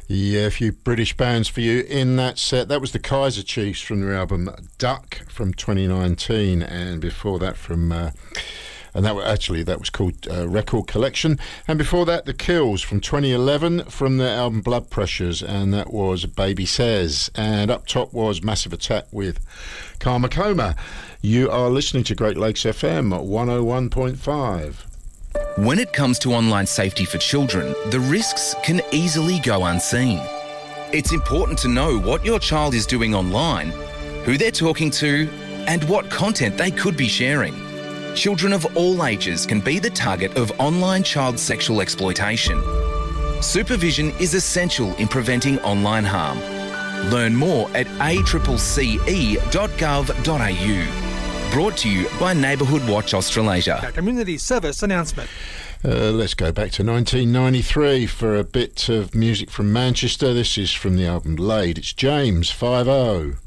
Yeah, a few British bands for you in that set. That was the Kaiser Chiefs from their album Duck from 2019, and before that that was called Record Collection, and before that The Kills from 2011 from their album Blood Pressures, and that was Baby Says, and up top was Massive Attack with Karma Coma. You are listening to Great Lakes FM 101.5. When it comes to online safety for children, the risks can easily go unseen. It's important to know what your child is doing online, who they're talking to, and what content they could be sharing. Children of all ages can be the target of online child sexual exploitation. Supervision is essential in preventing online harm. Learn more at accce.gov.au. Brought to you by Neighbourhood Watch Australasia. A community service announcement. Let's go back to 1993 for a bit of music from Manchester. This is from the album Laid. It's James 5-0.